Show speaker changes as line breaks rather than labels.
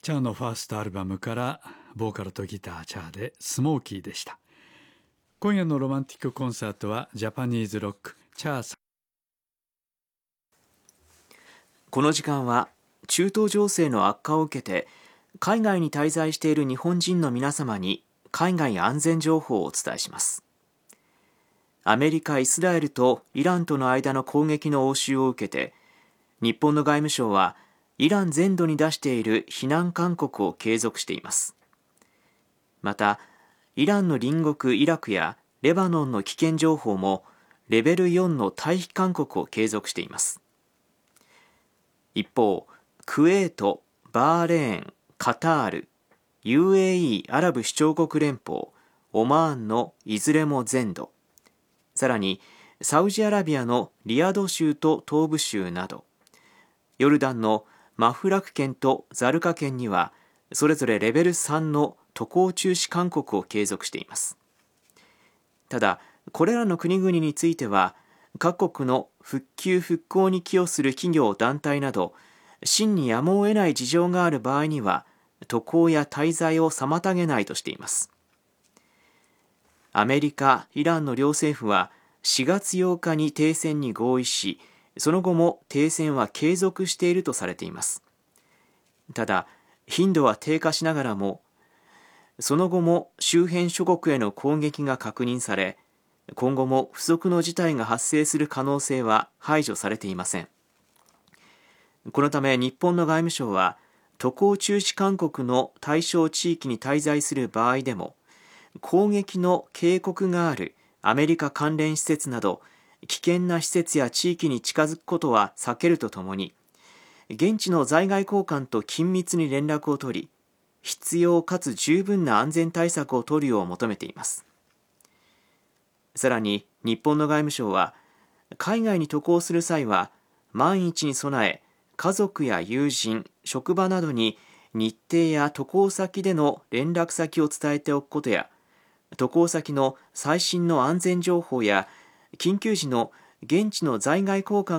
チャーのファーストアルバムからボーカルとギターチャーでスモーキーでした。今夜のロマンティックコンサートはジャパニーズロックチャーさん。
この時間は中東情勢の悪化を受けて海外に滞在している日本人の皆様に海外安全情報をお伝えします。アメリカ、イスラエルとイランとの間の攻撃の応酬を受けて日本の外務省はイラン全土に出している避難勧告を継続しています。またイランの隣国イラクやレバノンの危険情報もレベル4の退避勧告を継続しています。一方、クウェート、バーレーン、カタール、UAE アラブ首長国連邦、オマーンのいずれも全土、さらにサウジアラビアのリヤド州と東部州など、ヨルダンのマフラク県とザルカ県にはそれぞれレベル3の渡航中止勧告を継続しています。ただ、これらの国々については各国の復旧復興に寄与する企業団体など真にやむを得ない事情がある場合には渡航や滞在を妨げないとしています。アメリカ、イランの両政府は4月8日に停戦に合意し、その後も停戦は継続しているとされています。ただ、頻度は低下しながらも、その後も周辺諸国への攻撃が確認され、今後も不測の事態が発生する可能性は排除されていません。このため日本の外務省は、渡航中止勧告の対象地域に滞在する場合でも、攻撃の警告があるアメリカ関連施設など危険な施設や地域に近づくことは避けるとともに、現地の在外公館と緊密に連絡を取り、必要かつ十分な安全対策を取るよう求めています。さらに日本の外務省は、海外に渡航する際は万一に備え、家族や友人、職場などに日程や渡航先での連絡先を伝えておくことや、渡航先の最新の安全情報や緊急時の現地の在外公館